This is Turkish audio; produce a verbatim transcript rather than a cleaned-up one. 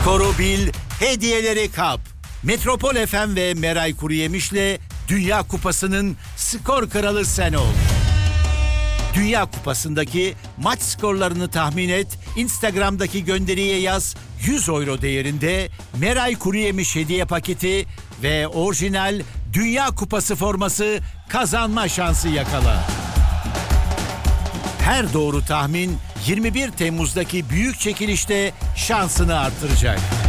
Skoru bil, hediyeleri kap. Metropol F M ve Meray Kuruyemiş'le Dünya Kupası'nın skor kralı sen ol. Dünya Kupası'ndaki maç skorlarını tahmin et, Instagram'daki gönderiye yaz, yüz euro değerinde Meray Kuruyemiş hediye paketi ve orijinal Dünya Kupası forması kazanma şansı yakala. Her doğru tahmin yirmi bir Temmuz'daki büyük çekilişte şansını artıracak.